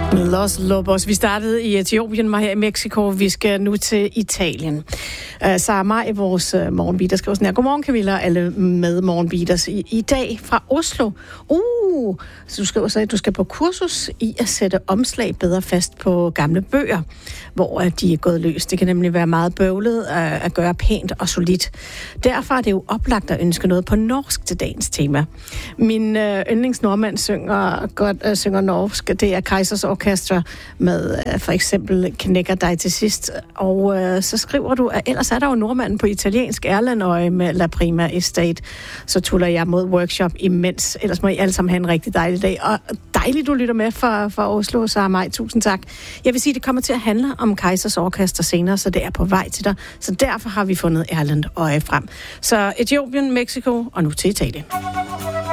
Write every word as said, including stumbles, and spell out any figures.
Los Lobos. Vi startede i Etiopien, var her i Mexico. Vi skal nu til Italien. Uh, Sarah Maj, vores uh, morgenbeater, skriver sådan her. Godmorgen, Camilla, alle med morgenbeaters. I, I dag fra Oslo. Uh, så du skriver så, at du skal på kursus i at sætte omslag bedre fast på gamle bøger, hvor uh, de er gået løs. Det kan nemlig være meget bøvlet uh, at gøre pænt og solidt. Derfor er det jo oplagt at ønske noget på norsk til dagens tema. Min uh, yndlingsnordmand synger godt uh, synger norsk. Det er Kaizers Orchestra med uh, for eksempel Knækker dig til sidst. Og uh, så skriver du, at ellers er der jo nordmanden på italiensk Erlandøje med La Prima Estate. Så tuller jeg mod workshop imens. Ellers må I alle sammen have en rigtig dejlig dag. Og dejligt, du lytter med fra, fra Oslo, Sarah Maj. Tusind tak. Jeg vil sige, det kommer til at handle om Kaizers Orchestra senere, så det er på vej til dig. Så derfor har vi fundet Erlandøje frem. Så Etiopien, Mexico og nu til Italien.